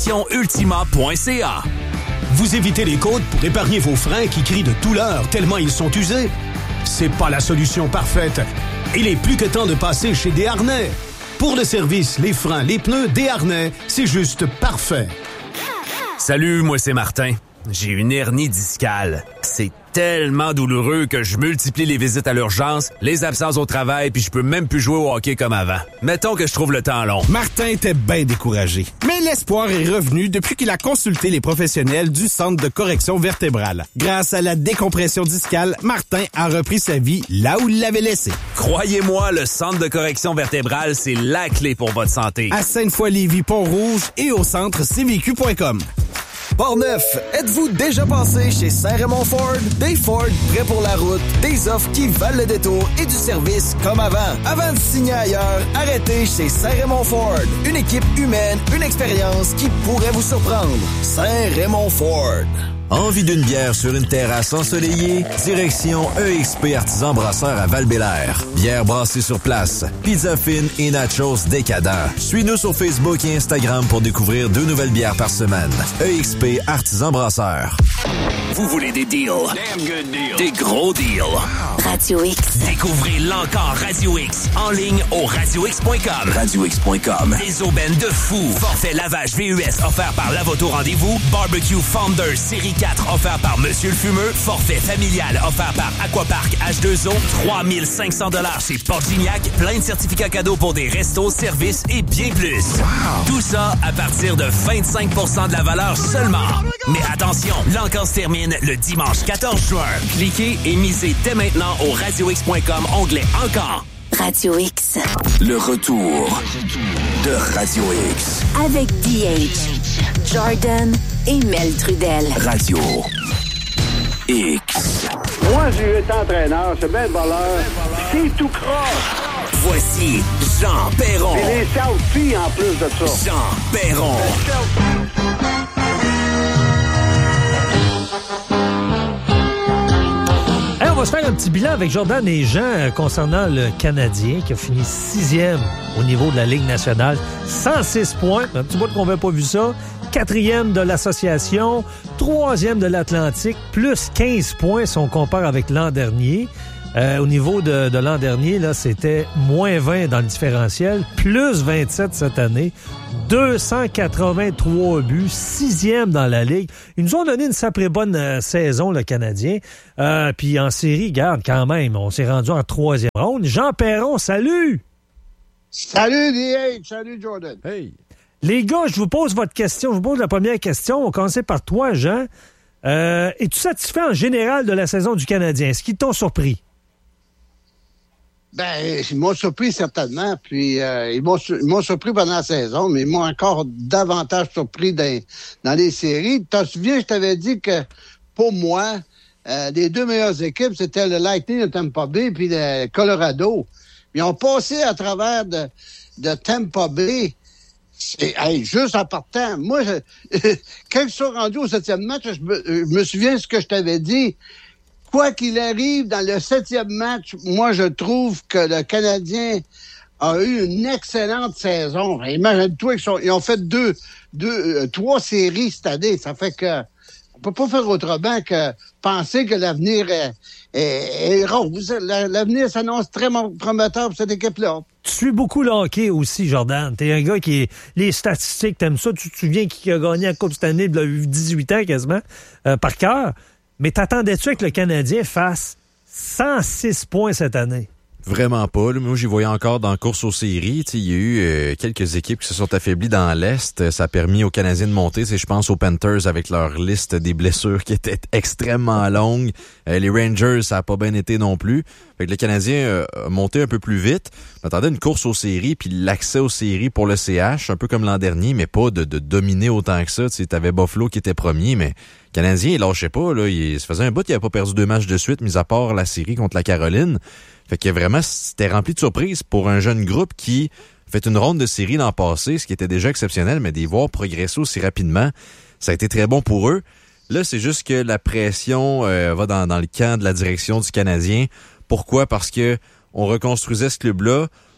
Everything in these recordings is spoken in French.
directionultima.ca. Vous évitez les côtes pour épargner vos freins qui crient de tout l'heure tellement ils sont usés? C'est pas la solution parfaite. Il est plus que temps de passer chez Desharnais. Pour le service, les freins, les pneus, Desharnais, c'est juste parfait. Salut, moi c'est Martin. J'ai une hernie discale. C'est tellement douloureux que je multiplie les visites à l'urgence, les absences au travail, puis je peux même plus jouer au hockey comme avant. Mettons que je trouve le temps long. Martin était bien découragé. Mais l'espoir est revenu depuis qu'il a consulté les professionnels du Centre de correction vertébrale. Grâce à la décompression discale, Martin a repris sa vie là où il l'avait laissé. Croyez-moi, le Centre de correction vertébrale, c'est la clé pour votre santé. À Sainte-Foy-Lévis, Pont-Rouge et au centre cvq.com. Port-Neuf, êtes-vous déjà passé chez Saint-Raymond Ford? Des Ford prêts pour la route, des offres qui valent le détour et du service comme avant. Avant de signer ailleurs, arrêtez chez Saint-Raymond Ford. Une équipe humaine, une expérience qui pourrait vous surprendre. Saint-Raymond Ford. Envie d'une bière sur une terrasse ensoleillée? Direction EXP Artisan Brasseur à Val-Bélair. Bière brassée sur place, pizza fine et nachos décadents. Suis-nous sur Facebook et Instagram pour découvrir 2 nouvelles bières par semaine. EXP Artisan Brasseur. Vous voulez des deals? Damn good deals. Des gros deals. Radio X. Découvrez l'encore Radio X en ligne au radiox.com. RadioX.com. Des aubaines de fou. Forfait lavage VUS offert par Lavoto Rendez-vous. Barbecue Founders Série 4 offert par Monsieur le Fumeux. Forfait familial offert par Aquapark H2O. 3500 $ chez Port-Gignac. Plein de certificats cadeaux pour des restos, services et bien plus. Wow. Tout ça à partir de 25% de la valeur seulement. Mais attention, l'encore se termine le dimanche 14 juin. Cliquez et misez dès maintenant au radiox.com, onglet encore. Radio X. Le retour de Radio X. Avec DH, Jordan et Mel Trudel. Radio X. Moi, j'ai été entraîneur, c'est bien de valeur. C'est tout croche. Voici Jean Perron. Et les selfies en plus de ça. Jean Perron. On va se faire un petit bilan avec Jordan et Jean concernant le Canadien qui a fini 6e au niveau de la Ligue nationale. 106 points. Un petit bout qu'on n'avait pas vu ça. 4e de l'association. 3e de l'Atlantique. Plus 15 points si on compare avec l'an dernier. Au niveau de l'an dernier, là, c'était moins 20 dans le différentiel. Plus 27 cette année. 283 buts, 6e dans la Ligue. Ils nous ont donné une sacrée bonne saison, le Canadien. Puis en série, regarde, quand même, on s'est rendu en 3e ronde. Jean Perron, salut! Salut, DH! Salut, Jordan! Hey! Les gars, je vous pose votre question. Je vous pose la première question. On va commencer par toi, Jean. Es-tu satisfait en général de la saison du Canadien? Est-ce qu'ils t'ont surpris? Ben, ils m'ont surpris certainement, puis ils m'ont surpris pendant la saison, mais ils m'ont encore davantage surpris dans les séries. Tu te souviens, je t'avais dit que, pour moi, les 2 meilleures équipes, c'était le Lightning de Tampa Bay puis le Colorado. Ils ont passé à travers de Tampa Bay. Juste en partant, moi, quand ils sont rendus au 7e match, je me souviens de ce que je t'avais dit. Quoi qu'il arrive, dans le 7e match, moi, je trouve que le Canadien a eu une excellente saison. Imagine-toi qu'ils ont fait 3 séries cette année. Ça fait que on peut pas faire autrement que penser que l'avenir est rose. L'avenir s'annonce très prometteur pour cette équipe-là. Tu suis beaucoup le hockey aussi, Jordan. T'es un gars qui les statistiques, t'aimes ça. Tu te souviens qui a gagné la Coupe cette année, il a eu 18 ans quasiment, par cœur. Mais t'attendais-tu que le Canadien fasse 106 points cette année? Vraiment pas. Là. Moi, j'y voyais encore dans la course aux séries. Il y a eu quelques équipes qui se sont affaiblies dans l'Est. Ça a permis aux Canadiens de monter. Je pense aux Panthers avec leur liste des blessures qui était extrêmement longue. Les Rangers, ça a pas bien été non plus. Fait que le Canadien a monté un peu plus vite. On attendait une course aux séries puis l'accès aux séries pour le CH, un peu comme l'an dernier, mais pas de dominer autant que ça. T'avais Buffalo qui était premier, mais le Canadien, il lâchait pas. Là. Ça faisait un bout qu'il avait pas perdu 2 matchs de suite, mis à part la série contre la Caroline. Fait que vraiment, c'était rempli de surprises pour un jeune groupe qui fait une ronde de série l'an passé, ce qui était déjà exceptionnel, mais d'y voir progresser aussi rapidement, ça a été très bon pour eux. Là, c'est juste que la pression va dans le camp de la direction du Canadien. Pourquoi? Parce que on reconstruisait ce club-là,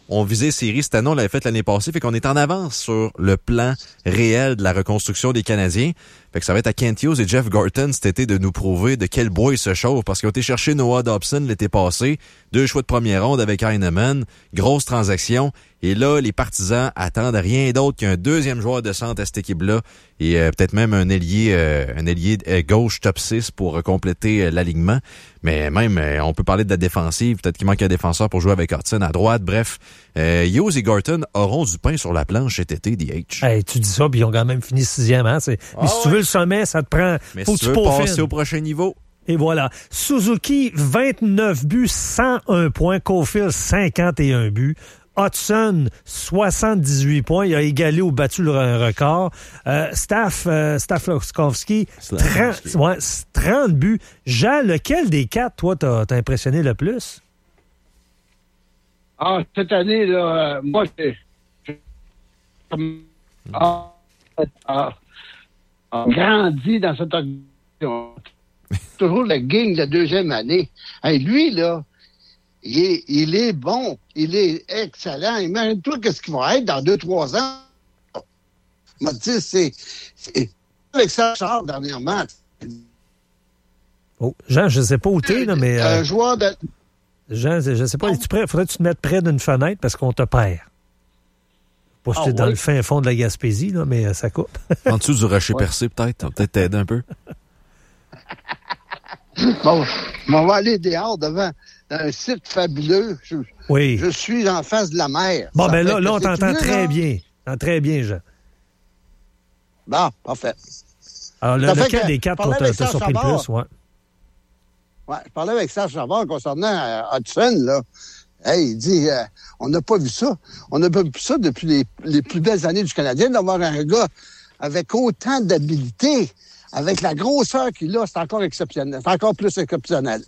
on visait série cette année, on l'avait fait l'année passée, fait qu'on est en avance sur le plan réel de la reconstruction des Canadiens. Fait que ça va être à Kent Hughes et Jeff Gorton cet été de nous prouver de quel bois ils se chauffent, parce qu'ils ont été chercher Noah Dobson l'été passé, 2 choix de première ronde avec Heinemann, grosse transaction, et là, les partisans attendent rien d'autre qu'un deuxième joueur de centre à cette équipe-là, et peut-être même un ailier gauche top 6 pour compléter l'alignement. Mais même, on peut parler de la défensive, peut-être qu'il manque un défenseur pour jouer avec Hudson à droite, bref. Hughes et Gorton auront du pain sur la planche cet été, DH. Hey, tu dis ça, puis ils ont quand même fini 6e. Hein? Mais si tu veux le sommet, ça te prend... Mais faut si tu veux passer au prochain niveau... Et voilà. Suzuki, 29 buts, 101 points. Caulfield, 51 buts. Hudson, 78 points. Il a égalé ou battu le record. Staflowski, 30 buts. Jean, lequel des 4, toi, t'as impressionné le plus? Cette année, là, moi, grandi dans cette organisation. Toujours le gang de la deuxième année. Hey, lui, là, il est bon. Il est excellent. Imagine-toi qu'est-ce qu'il va être dans 2-3 ans. Moi, tu sais, c'est avec ça, Charles, dernièrement. Oh, Jean, je ne sais pas où t'es, là, mais... Un joueur de... Jean, je ne sais pas, es-tu prêt? Faudrait que tu te mettes près d'une fenêtre parce qu'on te perd. Pas si t'es dans le fin fond de la Gaspésie, là, mais ça coupe. En dessous du rocher percé, peut-être. Ça va peut-être t'aider un peu. Bon, on va aller dehors devant un site fabuleux. Je suis en face de la mer. Bon, ben là, on t'entend très bien. Très bien, Jean. Bon, parfait. Alors, lequel des 4 t'as surpris le plus? Ouais, je parlais avec Serge Savard concernant Hudson, là. Hey, il dit, on n'a pas vu ça. On n'a pas vu ça depuis les plus belles années du Canadien, d'avoir un gars avec autant d'habilité, avec la grosseur qu'il a, c'est encore exceptionnel. C'est encore plus exceptionnel.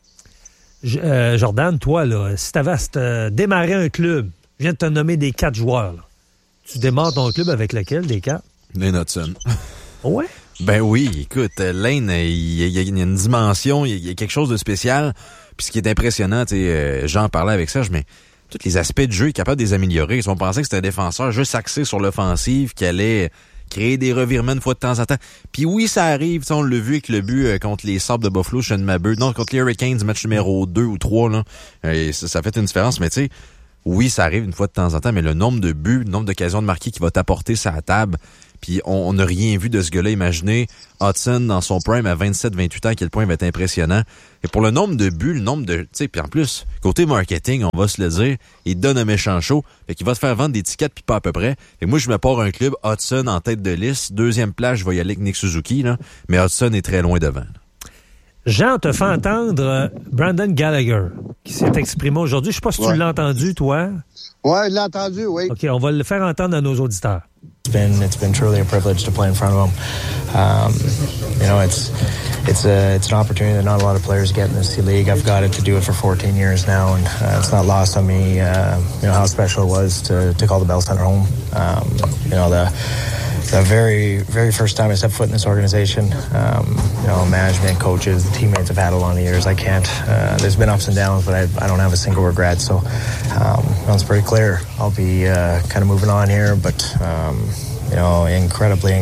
Jordan, toi, là, si tu avais à démarrer un club, je viens de te nommer des 4 joueurs, là. Tu démarres ton club avec lequel, des 4? Lane Hudson. Ouais? Ben oui, écoute, Lane, il y a une dimension, il y a quelque chose de spécial. Puis ce qui est impressionnant, tu sais, j'en parlais avec Serge, mais tous les aspects du jeu, il est capable de les améliorer. On pensait que c'était un défenseur juste axé sur l'offensive, qui allait créer des revirements une fois de temps en temps. Puis oui, ça arrive, on l'a vu avec le but contre les Sabres de Buffalo, Sean Mabeux. Non, contre les Hurricanes, match numéro 2 ou 3, là, ça fait une différence, mais tu sais, oui, ça arrive une fois de temps en temps, mais le nombre de buts, le nombre d'occasions de marquer qu'il va t'apporter sur la table, puis on n'a rien vu de ce gars-là. Imaginez Hudson dans son prime à 27-28 ans, à quel point il va être impressionnant. Et pour le nombre de buts, le nombre de... Tu sais, puis en plus, côté marketing, on va se le dire, il donne un méchant show. Fait qu'il va te faire vendre des tickets, puis pas à peu près. Et moi, je me pars un club, Hudson en tête de liste. 2e place, je vais y aller avec Nick Suzuki, là. Mais Hudson est très loin devant. Jean, te fait entendre Brandon Gallagher, qui s'est exprimé aujourd'hui. Je sais pas si tu l'as entendu, toi. Oui, je l'ai entendu, oui. OK, on va le faire entendre à nos auditeurs. It's been truly a privilege to play in front of him. You know, it's an opportunity that not a lot of players get in this league. I've got it to do it for 14 years now, and it's not lost on me. You know how special it was to call the Bell Center home. You know the very, very first time I stepped foot in this organization, you know, management, coaches, the teammates I've had a lot of years. I can't. There's been ups and downs, but I don't have a single regret. So it's pretty clear. I'll be kind of moving on here, but you know, incredibly.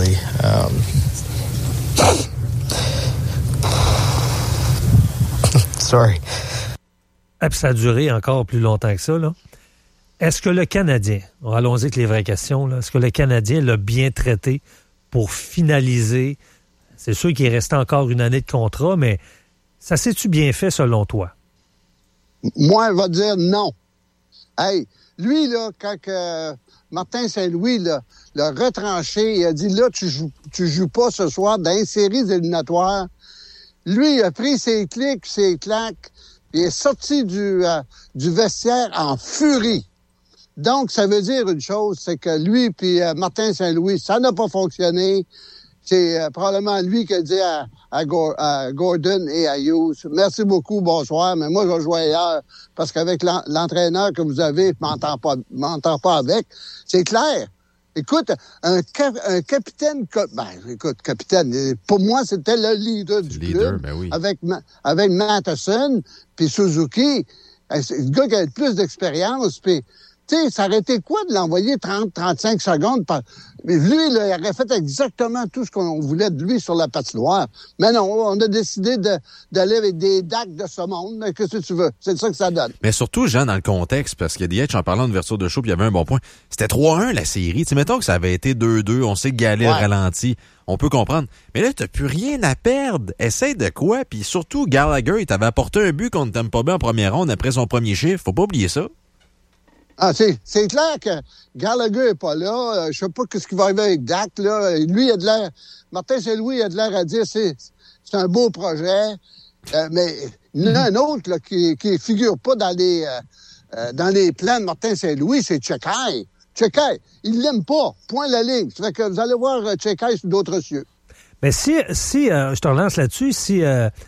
Sorry. Et puis ça a duré encore plus longtemps que ça, là. Est-ce que le Canadien, allons-y avec les vraies questions, là, est-ce que le Canadien l'a bien traité pour finaliser? C'est sûr qu'il est resté encore une année de contrat, mais ça s'est-tu bien fait selon toi? Moi, je vais dire non. Hey, lui, là, quand Martin Saint-Louis l'a retranché, il a dit, là, tu joues pas ce soir dans les séries éliminatoires. Lui, il a pris ses clics, ses claques, il est sorti du vestiaire en furie. Donc, ça veut dire une chose, c'est que lui puis Martin Saint-Louis, ça n'a pas fonctionné. C'est probablement lui qui a dit à Gordon et à Hughes, merci beaucoup, bonsoir, mais moi, je vais jouer ailleurs, parce qu'avec l'entraîneur que vous avez, je m'entends pas avec. C'est clair. Écoute, un capitaine... capitaine, pour moi, c'était le leader du club. Ben oui. Avec Matheson puis Suzuki. c'est le gars qui a le plus d'expérience, puis tu sais, ça aurait été quoi de l'envoyer 30-35 secondes Mais lui, là, il aurait fait exactement tout ce qu'on voulait de lui sur la patinoire. Mais non, on a décidé d'aller avec des dacs de ce monde. Mais qu'est-ce que tu veux? C'est ça que ça donne. Mais surtout, Jean, dans le contexte, parce qu'il y a des j'en parlais en ouverture de show, puis il y avait un bon point. C'était 3-1, la série. Tu sais, mettons que ça avait été 2-2, on sait que Galley ralenti. On peut comprendre. Mais là, t'as plus rien à perdre. Essaye de quoi? Puis surtout, Gallagher, il t'avait apporté un but contre Tampa Bay en première ronde après son premier chiffre. Faut pas oublier ça. Ah, c'est clair que Gallagher est pas là. Je sais pas ce qui va arriver avec Dak, là. Lui, il a de l'air... Martin Saint-Louis, il a de l'air à dire c'est un beau projet. Mais il y en a un autre, là, qui figure pas dans les plans de Martin Saint-Louis, c'est Chekai. Chekai, il l'aime pas. Point la ligne. Ça fait que vous allez voir Chekai sur d'autres cieux. Mais si je te relance là-dessus, si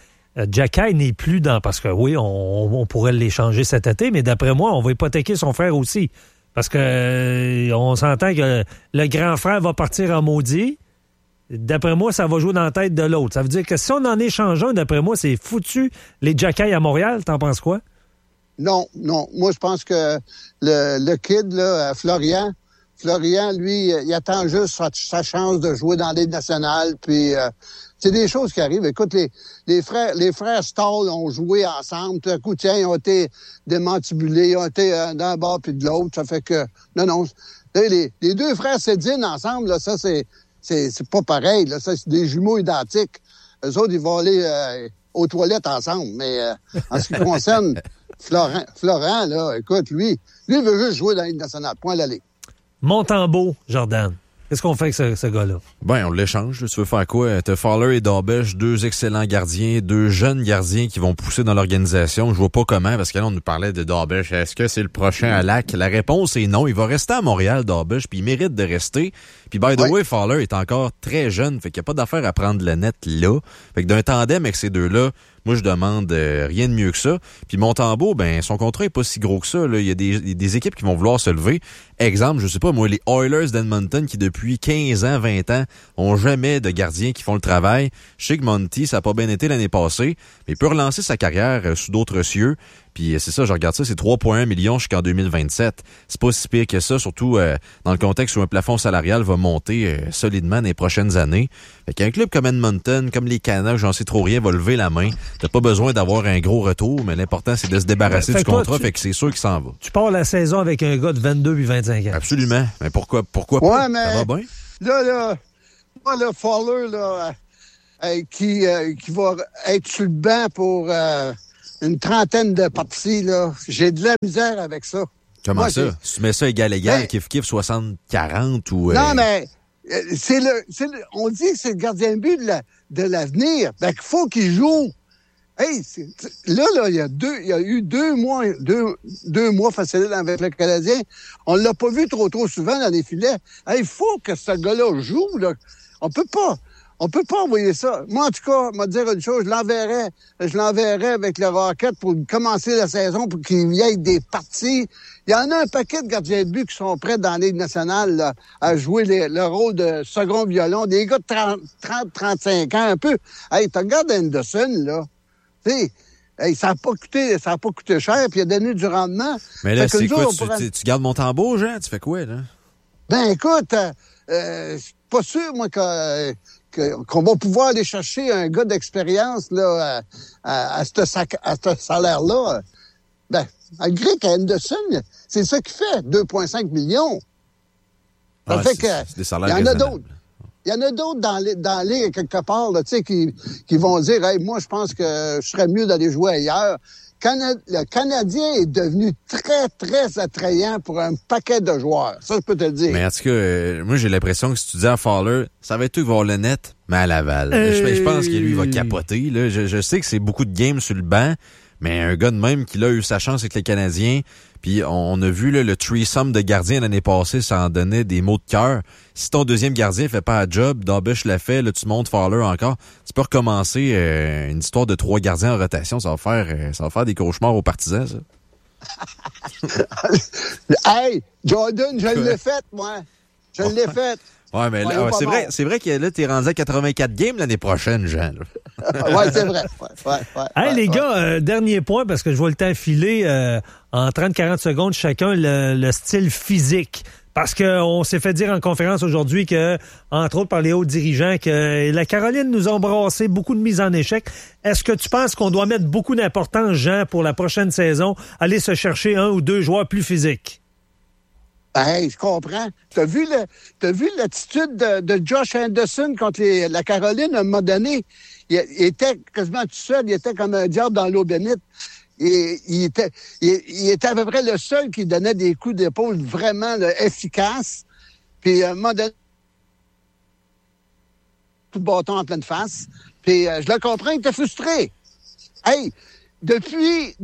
Jacky n'est plus dans... Parce que oui, on pourrait l'échanger cet été, mais d'après moi, on va hypothéquer son frère aussi. Parce que on s'entend que le grand frère va partir en maudit. D'après moi, ça va jouer dans la tête de l'autre. Ça veut dire que si on en échange un, d'après moi, c'est foutu. Les Jacky à Montréal, t'en penses quoi? Non. Moi, je pense que le kid, là, Florian, lui, il attend juste sa chance de jouer dans la Ligue nationale, puis... c'est des choses qui arrivent. Écoute, les frères Stahl ont joué ensemble. Tout à coup, tiens, ils ont été démantibulés. Ils ont été d'un bord puis de l'autre. Ça fait que... Non. Les deux frères Sedin ensemble, là, ça, c'est pas pareil. Là. Ça, c'est des jumeaux identiques. Eux autres, ils vont aller aux toilettes ensemble. Mais en ce qui concerne Florent, là, écoute, lui, il veut juste jouer dans la Ligue nationale. Point à la Ligue. Montembeault, Jordan. Qu'est-ce qu'on fait avec ce gars-là? Ben, on l'échange. Tu veux faire quoi? T'as Fowler et Darbish, deux excellents gardiens, deux jeunes gardiens qui vont pousser dans l'organisation. Je vois pas comment, parce que là, on nous parlait de Darbish. Est-ce que c'est le prochain à Lac? La réponse est non. Il va rester à Montréal, Darbish, puis il mérite de rester. Puis, by the way, Fowler est encore très jeune, fait qu'il n'y a pas d'affaire à prendre le net là. Fait que d'un tandem avec ces deux-là, moi, je demande rien de mieux que ça. Puis Montembeault, ben, son contrat est pas si gros que ça, là. Il y a des équipes qui vont vouloir se lever. Exemple, je sais pas, moi, les Oilers d'Edmonton qui, depuis 15 ans, 20 ans, ont jamais de gardiens qui font le travail. Je sais que Monty, ça a pas bien été l'année passée, mais il peut relancer sa carrière sous d'autres cieux. Puis c'est ça, je regarde ça, c'est 3,1 millions jusqu'en 2027. C'est pas si pire que ça, surtout dans le contexte où un plafond salarial va monter solidement dans les prochaines années. Fait qu'un club comme Edmonton, comme les Canucks, j'en sais trop rien, va lever la main. T'as pas besoin d'avoir un gros retour, mais l'important, c'est de se débarrasser du contrat, fait que c'est sûr qu'il s'en va. Tu pars la saison avec un gars de 22 puis 25 ans. Absolument. Mais pourquoi pas? Ouais, mais ça va bien? Là, Fowler, là, qui va être sur le banc pour une trentaine de parties, là. J'ai de la misère avec ça. Comment ça? Si tu mets ça égal, kiff 60-40 ou... Non, mais on dit que c'est le gardien de but de l'avenir. Ben, qu'il faut qu'il joue. Hey, là, il y a eu 2 mois faciles avec le Canadien. On l'a pas vu trop souvent dans les filets. Hey, il faut que ce gars-là joue, là. On peut pas envoyer ça. Moi, en tout cas, je vais te dire une chose, je l'enverrais avec le Rocket pour commencer la saison, pour qu'il y ait des parties. Il y en a un paquet de gardiens de but qui sont prêts dans la Ligue nationale là, à jouer le rôle de second violon. Des gars de 30-35 ans, un peu. Hey, tu regardes Anderson, là. Tu sais, hey, ça a pas coûté cher, puis il a donné du rendement. Mais là, c'est quoi? Tu gardes Montembeault, Jean? Tu fais quoi, là? Ben, écoute, je suis pas sûr, moi, qu'on va pouvoir aller chercher un gars d'expérience là à ce salaire-là. Ben, malgré qu'Anderson, c'est ça qu'il fait, 2,5 millions. Ça fait que c'est des salaires il y en a raisonnables. d'autres. Il y en a d'autres dans la ligue quelque part, là, tu sais, qui vont dire, hey, moi, je pense que je serais mieux d'aller jouer ailleurs. Le Canadien est devenu très, très attrayant pour un paquet de joueurs. Ça, je peux te le dire. Mais en tout cas, moi, j'ai l'impression que si tu dis à Fowler, ça va être tout voir le net, mais à Laval. Je pense que lui va capoter. Là. Je sais que c'est beaucoup de games sur le banc, mais un gars de même qui a eu sa chance avec les Canadiens, puis on a vu là, le threesome de gardiens l'année passée, ça en donnait des mots de cœur. Si ton deuxième gardien fait pas la job, Darbish l'a fait, là tu montes Fowler encore, tu peux recommencer une histoire de 3 gardiens en rotation, ça va faire des cauchemars aux partisans, ça. Hey, Jordan, je l'ai fait, moi. Je l'ai fait. Ouais, mais là, c'est vrai que là, t'es rendu à 84 games l'année prochaine, Jean. Oui, c'est vrai. Les gars, dernier point, parce que je vois le temps filer en 30-40 secondes chacun, le style physique. Parce qu'on s'est fait dire en conférence aujourd'hui que, entre autres par les hauts dirigeants, que la Caroline nous a brassé beaucoup de mises en échec. Est-ce que tu penses qu'on doit mettre beaucoup d'importance, Jean, pour la prochaine saison, aller se chercher 1 ou 2 joueurs plus physiques? Ben, je comprends. T'as vu l'attitude de Josh Anderson contre la Caroline à un moment donné? Il était quasiment tout seul, il était comme un diable dans l'eau bénite. Et il était à peu près le seul qui donnait des coups d'épaule vraiment efficaces. Puis à un moment donné, tout le bâton en pleine face. Puis je le comprends, il était frustré. Hey, depuis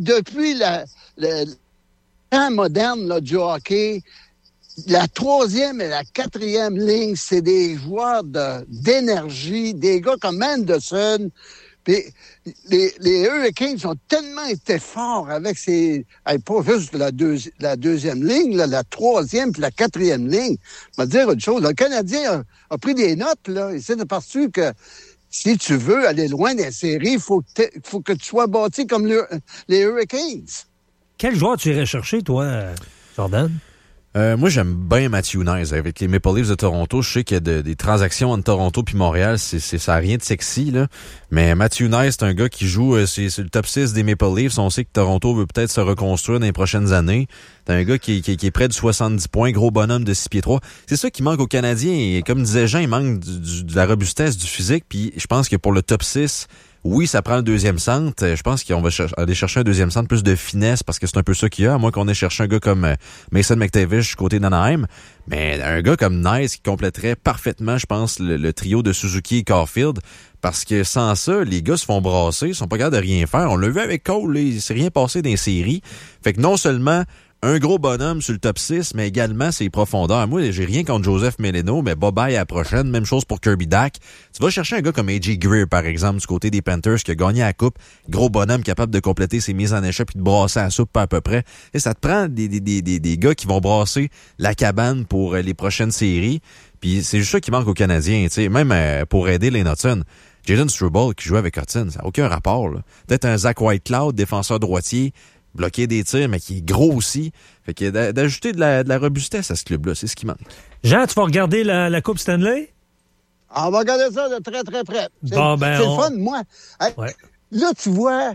le temps moderne là, du hockey, la 3e et la 4e ligne, c'est des joueurs d'énergie, des gars comme Anderson. Puis les Hurricanes ont tellement été forts avec pas juste la deuxième ligne, là, la 3e puis la 4e ligne. Je vais te dire une chose, le Canadien a pris des notes, là, et c'est de partout que si tu veux aller loin des séries, il faut que tu sois bâti comme les Hurricanes. Quel joueur tu irais chercher, toi, Jordan? Moi, j'aime bien Matthew Knies. Avec les Maple Leafs de Toronto, je sais qu'il y a des transactions entre Toronto puis Montréal. Ça n'a rien de sexy, là. Mais Matthew Knies, c'est un gars qui joue, c'est le top 6 des Maple Leafs. On sait que Toronto veut peut-être se reconstruire dans les prochaines années. C'est un gars qui est près de 70 points, gros bonhomme de 6 pieds 3. C'est ça qui manque aux Canadiens. Et comme disait Jean, il manque de la robustesse, du physique. Puis je pense que pour le top 6, oui, ça prend le deuxième centre. Je pense qu'on va aller chercher un deuxième centre plus de finesse parce que c'est un peu ça qu'il y a, à moins qu'on ait cherché un gars comme Mason McTavish du côté d'Anaheim. Mais un gars comme Nice qui compléterait parfaitement, je pense, le trio de Suzuki et Caulfield. Parce que sans ça, les gars se font brasser, ils sont pas capables de rien faire. On l'a vu avec Cole, là, il s'est rien passé dans les séries. Fait que non seulement un gros bonhomme sur le top 6, mais également ses profondeurs. Moi, j'ai rien contre Joseph Meleno, mais bye-bye à la prochaine. Même chose pour Kirby Dack. Tu vas chercher un gars comme A.J. Greer, par exemple, du côté des Panthers, qui a gagné la coupe. Gros bonhomme capable de compléter ses mises en échec puis de brasser la soupe à peu près. Et ça te prend des gars qui vont brasser la cabane pour les prochaines séries. Puis c'est juste ça qui manque aux Canadiens, tu sais. Même pour aider les Hudson. Jaden Struble qui joue avec Hudson, ça n'a aucun rapport, là. Peut-être un Zach Whitecloud, défenseur droitier, bloquer des tirs, mais qui est gros aussi. Fait que d'ajouter de la robustesse à ce club-là, c'est ce qui manque. Jean, tu vas regarder la Coupe Stanley? On va regarder ça de très, très près. C'est le fun, moi. Hey, ouais. Là, tu vois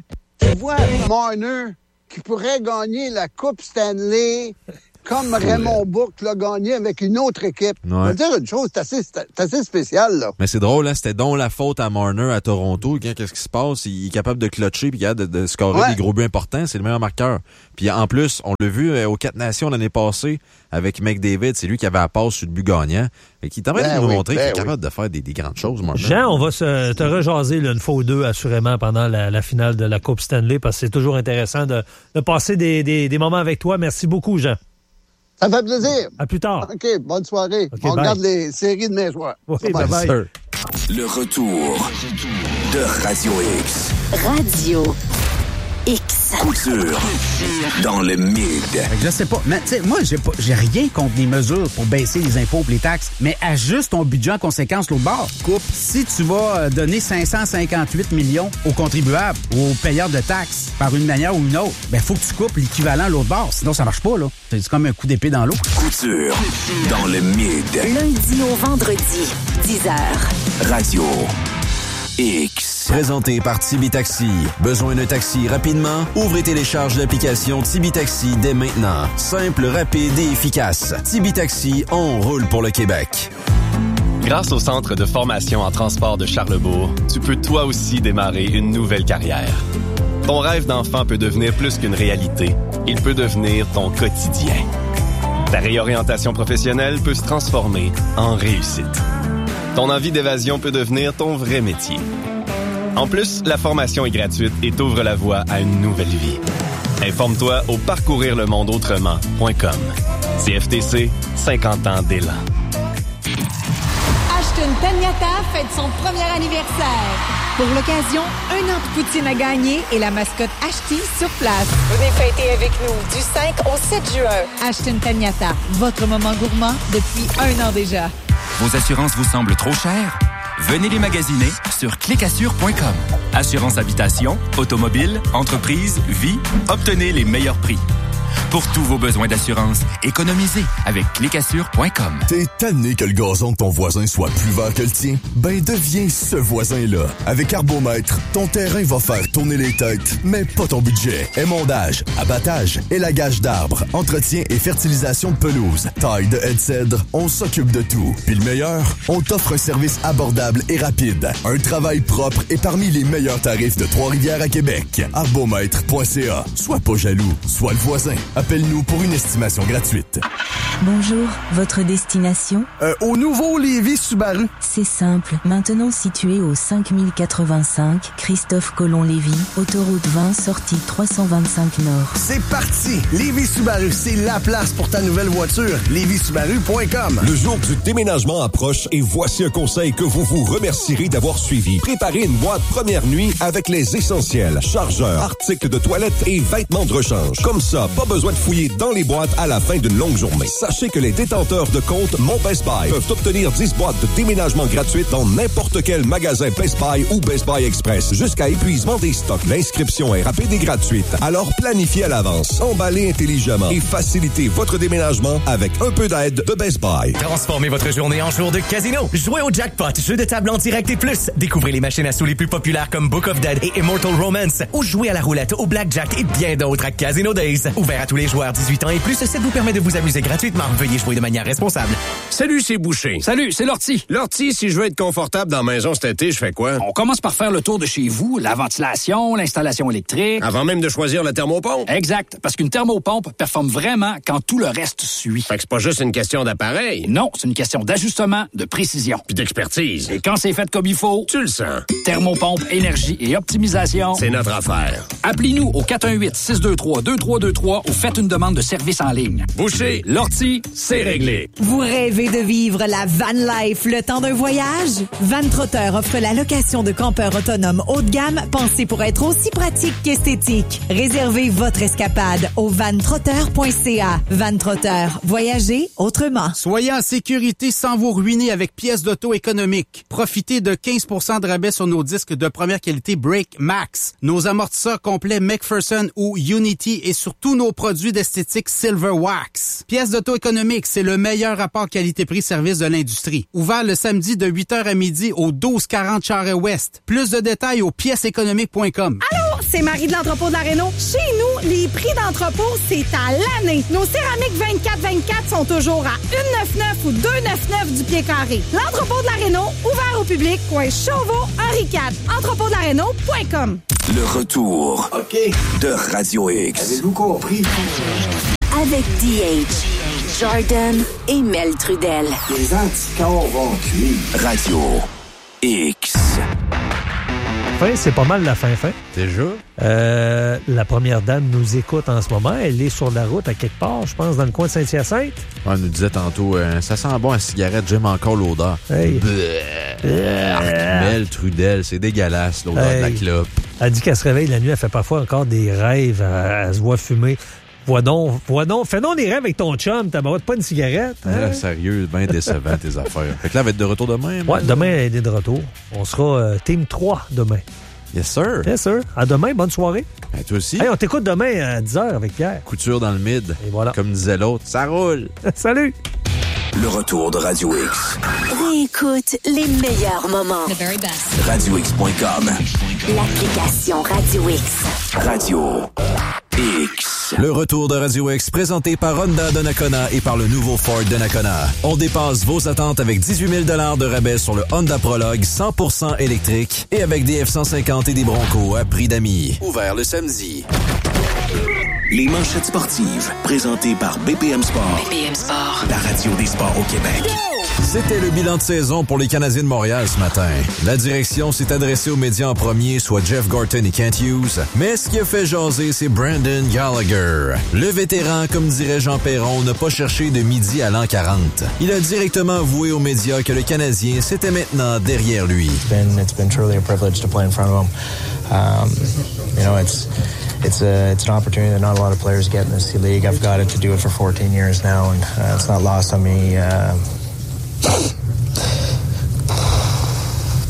Marner qui pourrait gagner la Coupe Stanley comme Raymond Bourque l'a gagné avec une autre équipe. Ouais. Je veux dire une chose, c'est assez spécial, là. Mais c'est drôle, hein? C'était donc la faute à Marner à Toronto. Qu'est-ce qui se passe? Il est capable de clutcher puis capable de scorer des gros buts importants. C'est le meilleur marqueur. Puis en plus, on l'a vu aux 4 Nations l'année passée avec McDavid. C'est lui qui avait la passe sur le but gagnant. Et qui t'en va nous montrer qu'il est capable de faire des grandes choses, Marner. Jean, on va te rejaser une fois ou deux, assurément, pendant la finale de la Coupe Stanley, parce que c'est toujours intéressant de passer des moments avec toi. Merci beaucoup, Jean. Ça fait plaisir. À plus tard. OK, bonne soirée. Okay, on regarde les séries de mes joueurs. Oui, bye. Le retour de Radio X. Radio X. Couture dans le mid. Je sais pas. Mais tu sais, moi, j'ai rien contre les mesures pour baisser les impôts et les taxes, mais ajuste ton budget en conséquence l'autre bord. Coupe, si tu vas donner 558 millions aux contribuables ou aux payeurs de taxes par une manière ou une autre, ben faut que tu coupes l'équivalent l'autre bord. Sinon, ça marche pas, là. C'est comme un coup d'épée dans l'eau. Couture dans le mid. Lundi au vendredi, 10h. Radio X. Présenté par Tibi Taxi. Besoin d'un taxi rapidement? Ouvrez et télécharge l'application Tibi Taxi dès maintenant. Simple, rapide et efficace. Tibi Taxi, on roule pour le Québec. Grâce au Centre de formation en transport de Charlebourg, tu peux toi aussi démarrer une nouvelle carrière. Ton rêve d'enfant peut devenir plus qu'une réalité. Il peut devenir ton quotidien. Ta réorientation professionnelle peut se transformer en réussite. Ton envie d'évasion peut devenir ton vrai métier. En plus, la formation est gratuite et t'ouvre la voie à une nouvelle vie. Informe-toi au parcourirlemondeautrement.com. CFTC, 50 ans d'élan. Ashton Taniata fête son premier anniversaire. Pour l'occasion, 1 an de poutine à gagner et la mascotte Ashty sur place. Venez fêter avec nous du 5 au 7 juin. Ashton Taniata, votre moment gourmand depuis 1 an déjà. Vos assurances vous semblent trop chères? Venez les magasiner sur clicassure.com. Assurance habitation, automobile, entreprise, vie, obtenez les meilleurs prix. Pour tous vos besoins d'assurance, économisez avec clicassure.com. T'es tanné que le gazon de ton voisin soit plus vert que le tien? Ben, deviens ce voisin-là. Avec Arbomètre, ton terrain va faire tourner les têtes, mais pas ton budget. Émondage, abattage, élagage d'arbres, entretien et fertilisation de pelouse, taille de haie de cèdre, on s'occupe de tout. Puis le meilleur, on t'offre un service abordable et rapide. Un travail propre et parmi les meilleurs tarifs de Trois-Rivières à Québec. Arbomètre.ca. Sois pas jaloux, sois le voisin. Appelle-nous pour une estimation gratuite. Bonjour, votre destination? Au nouveau Lévis Subaru. C'est simple. Maintenant situé au 5085 Christophe-Colomb-Lévis, autoroute 20, sortie 325 Nord. C'est parti! Lévis Subaru, c'est la place pour ta nouvelle voiture. LévisSubaru.com. Le jour du déménagement approche et voici un conseil que vous vous remercierez d'avoir suivi. Préparez une boîte première nuit avec les essentiels, chargeurs, articles de toilette et vêtements de rechange. Comme ça, pas besoin de fouiller dans les boîtes à la fin d'une longue journée. Sachez que les détenteurs de compte Mon Best Buy peuvent obtenir 10 boîtes de déménagement gratuites dans n'importe quel magasin Best Buy ou Best Buy Express jusqu'à épuisement des stocks. L'inscription est rapide et gratuite, alors planifiez à l'avance, emballez intelligemment et facilitez votre déménagement avec un peu d'aide de Best Buy. Transformez votre journée en jour de casino. Jouez au jackpot, jeu de table en direct et plus. Découvrez les machines à sous les plus populaires comme Book of Dead et Immortal Romance ou jouez à la roulette, au blackjack et bien d'autres à Casino Days. Ouvert à tous les joueurs 18 ans et plus, ça vous permet de vous amuser gratuitement. Veuillez jouer de manière responsable. Salut, c'est Boucher. Salut, c'est Lortie. Lortie, si je veux être confortable dans la maison cet été, je fais quoi? On commence par faire le tour de chez vous, la ventilation, l'installation électrique. Avant même de choisir la thermopompe? Exact, parce qu'une thermopompe performe vraiment quand tout le reste suit. Fait que c'est pas juste une question d'appareil. Non, c'est une question d'ajustement, de précision. Puis d'expertise. Et quand c'est fait comme il faut, tu le sens. Thermopompe, énergie et optimisation. C'est notre affaire. Appelez-nous au 418-623-2323 ou faites une demande de service en ligne. Boucher, Lortie, c'est réglé. Vous rêvez de vivre la van life le temps d'un voyage? Van Trotter offre la location de campeurs autonomes haut de gamme pensés pour être aussi pratique qu'esthétique. Réservez votre escapade au vantrotter.ca. Van Trotter, voyagez autrement. Soyez en sécurité sans vous ruiner avec pièces d'auto économiques. Profitez de 15% de rabais sur nos disques de première qualité Brake Max, nos amortisseurs complets McPherson ou Unity et sur tous nos produits d'esthétique Silver Wax. Pièces d'auto économiques, c'est le meilleur rapport qualité-prix-service de l'industrie. Ouvert le samedi de 8h à midi au 1240 Charest-Ouest. Plus de détails au pièceséconomiques.com. Allô, c'est Marie de l'entrepôt de la Réno. Chez nous, les prix d'entrepôt, c'est à l'année. Nos céramiques 24-24 sont toujours à 1,99 ou 2,99 du pied carré. L'entrepôt de la Réno, ouvert au public, coin Chauveau, Henri IV. Entrepôtdelaréno.com. Le retour de Radio X. Avez-vous compris? Avec DH, Jordan et Mel Trudel. Les anticorps vont cuire. Radio X. Fin, c'est pas mal la fin. Déjà? La première dame nous écoute en ce moment. Elle est sur la route à quelque part, je pense, dans le coin de Saint-Hyacinthe. On nous disait tantôt, ça sent bon la cigarette, j'aime encore l'odeur. Hey. Mel Trudel, c'est dégueulasse, l'odeur de la clope. Elle dit qu'elle se réveille la nuit, elle fait parfois encore des rêves, elle se voit fumer. Vois donc, fais donc des rêves avec ton chum, t'as pas une cigarette. Hein? Sérieux, bien décevant tes affaires. Fait que là, elle va être de retour demain. Ouais, demain, elle est de retour. On sera Team 3 demain. Yes, sir. Yes, sir. À demain, bonne soirée. Ben, toi aussi. Hey, on t'écoute demain à 10h avec Pierre. Couture dans le mid. Et voilà. Comme disait l'autre, ça roule. Salut. Le retour de Radio X. Réécoute les meilleurs moments. The very best. RadioX.com. L'application Radio X. Radio X. Le retour de Radio X présenté par Honda de Nakona et par le nouveau Ford de Nakona. On dépasse vos attentes avec 18 000 de rabais sur le Honda Prologue 100% électrique et avec des F-150 et des Broncos à prix d'amis. Ouvert le samedi. Les manchettes sportives, présentées par BPM Sport. BPM Sport. La radio des sports au Québec. C'était le bilan de saison pour les Canadiens de Montréal ce matin. La direction s'est adressée aux médias en premier, soit Jeff Gorton et Kent Hughes. Mais ce qui a fait jaser, c'est Brandon Gallagher. Le vétéran, comme dirait Jean Perron, n'a pas cherché de midi à l'an 40. Il a directement avoué aux médias que le Canadien, c'était maintenant derrière lui. It's been truly a privilege to play in front of him. It's an opportunity that not a lot of players get in this league. I've got it to do it for 14 years now, and it's not lost on me.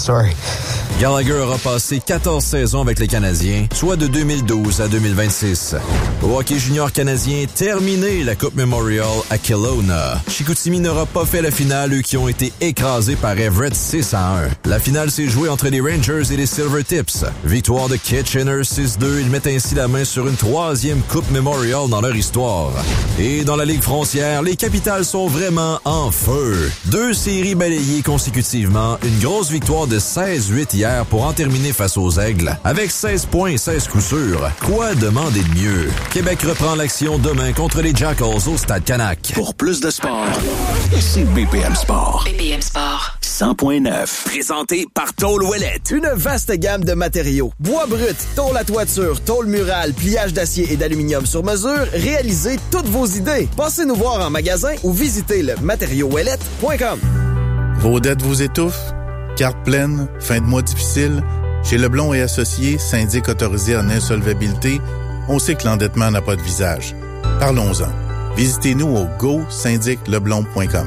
story. Gallagher aura passé 14 saisons avec les Canadiens, soit de 2012 à 2026. Au hockey junior canadien, terminé la Coupe Memorial à Kelowna. Chicoutimi n'aura pas fait la finale, eux qui ont été écrasés par Everett 6-1. La finale s'est jouée entre les Rangers et les Silvertips. Victoire de Kitchener 6-2, ils mettent ainsi la main sur une 3e Coupe Memorial dans leur histoire. Et dans la Ligue frontière, les Capitals sont vraiment en feu. 2 séries balayées consécutivement, une grosse victoire de 16-8 hier pour en terminer face aux Aigles. Avec 16 points et 16 coups sûrs, quoi demander de mieux? Québec reprend l'action demain contre les Jackals au Stade Canac. Pour plus de sport, ici BPM Sport. BPM Sport. 100.9. Présenté par Tôle Ouellette. Une vaste gamme de matériaux. Bois brut, tôle à toiture, tôle murale, pliage d'acier et d'aluminium sur mesure, réalisez toutes vos idées. Passez nous voir en magasin ou visitez le matériauxouellette.com. Vos dettes vous étouffent? Carte pleine, fin de mois difficile? Chez Leblond et Associés, syndic autorisé en insolvabilité, on sait que l'endettement n'a pas de visage. Parlons-en. Visitez-nous au go-syndicleblond.com.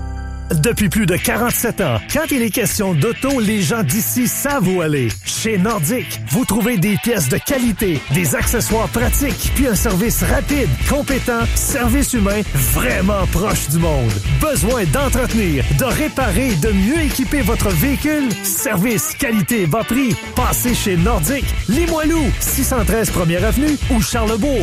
Depuis plus de 47 ans, quand il est question d'auto, les gens d'ici savent où aller. Chez Nordic, vous trouvez des pièces de qualité, des accessoires pratiques, puis un service rapide, compétent, service humain vraiment proche du monde. Besoin d'entretenir, de réparer et de mieux équiper votre véhicule? Service, qualité, bas prix. Passez chez Nordic, Limoilou, 613 1er Avenue ou Charlebourg,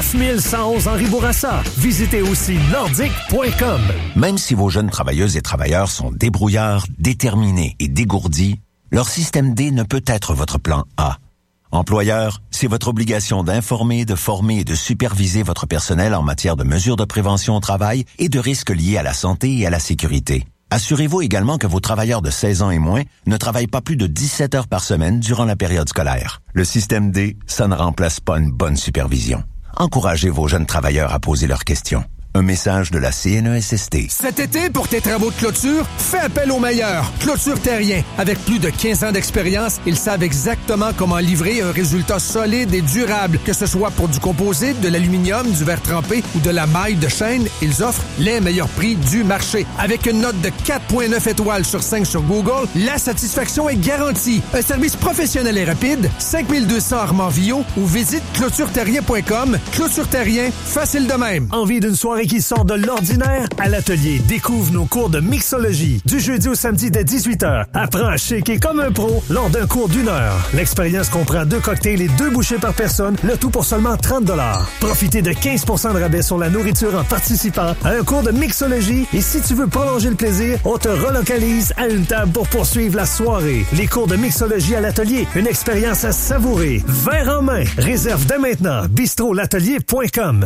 9111 Henri Bourassa. Visitez aussi nordic.com. Même si vos jeunes travailleuses et travailleurs sont débrouillards, déterminés et dégourdis, leur système D ne peut être votre plan A. Employeur, c'est votre obligation d'informer, de former et de superviser votre personnel en matière de mesures de prévention au travail et de risques liés à la santé et à la sécurité. Assurez-vous également que vos travailleurs de 16 ans et moins ne travaillent pas plus de 17 heures par semaine durant la période scolaire. Le système D, ça ne remplace pas une bonne supervision. Encouragez vos jeunes travailleurs à poser leurs questions. Un message de la CNESST. Cet été, pour tes travaux de clôture, fais appel aux meilleurs. Clôture Terrien. Avec plus de 15 ans d'expérience, ils savent exactement comment livrer un résultat solide et durable. Que ce soit pour du composite, de l'aluminium, du verre trempé ou de la maille de chaîne, ils offrent les meilleurs prix du marché. Avec une note de 4,9 étoiles sur 5 sur Google, la satisfaction est garantie. Un service professionnel et rapide, 5200 Armand-Villot ou visite clôtureterrien.com. Clôture Terrien, facile de même. Envie d'une soirée qui sort de l'ordinaire? À l'atelier, découvre nos cours de mixologie. Du jeudi au samedi dès 18h. Apprends à shaker comme un pro lors d'un cours d'1 heure. L'expérience comprend 2 cocktails et 2 bouchées par personne, le tout pour seulement 30$. Profitez de 15% de rabais sur la nourriture en participant à un cours de mixologie. Et si tu veux prolonger le plaisir, on te relocalise à une table pour poursuivre la soirée. Les cours de mixologie à l'atelier, une expérience à savourer. Verre en main. Réserve dès maintenant. bistrolatelier.com.